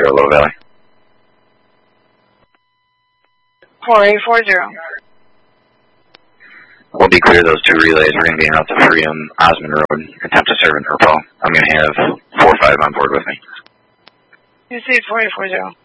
Low Valley. 4840. We'll be clear those two relays. We're going to be en route to Freedom, Osmond Road, attempt to serve in Urpal. I'm going to have 4-5 on board with me. You see 4840.